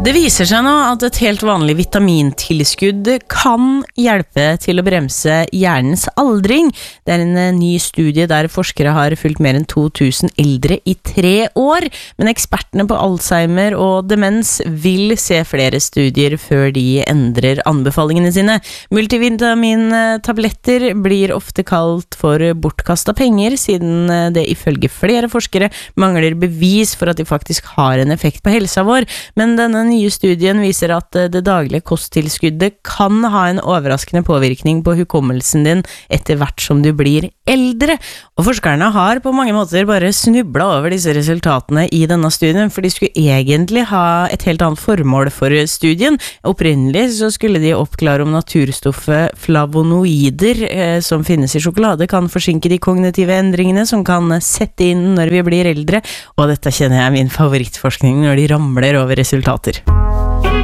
Det viser seg nå at et helt vanlig vitamintilskudd kan hjelpe til å bremse hjernens aldring. Det en ny studie der forskere har fulgt mer enn 2000 eldre i 3 år, men ekspertene på Alzheimer og demens vil se flere studier før de endrer anbefalingene sine. Multivitamintabletter blir ofte kalt for bortkastet penger, siden det ifølge flere forskere mangler bevis for at de faktisk har en effekt på helsa vår, men denne nye studien viser at det daglige kosttilskuddet kan ha en overraskende påvirkning på hukommelsen din etter hvert som du blir eldre. Og forskerne har på mange måter bare snublet over disse resultatene i denne studien, for de skulle egentlig ha et helt annet formål for studien. Opprinnelig så skulle de oppklare om naturstoffet flavonoider som finnes i sjokolade kan forsinke de kognitive endringene som kan sette inn når vi blir eldre, og dette kjenner jeg min favorittforskning når de ramler over resultater.